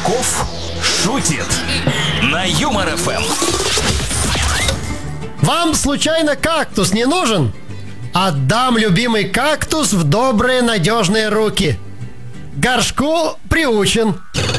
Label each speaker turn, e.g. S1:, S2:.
S1: Чесноков шутит на Юмор ФМ.
S2: Вам случайно кактус не нужен? Отдам любимый кактус в добрые надежные руки. К горшку приучен.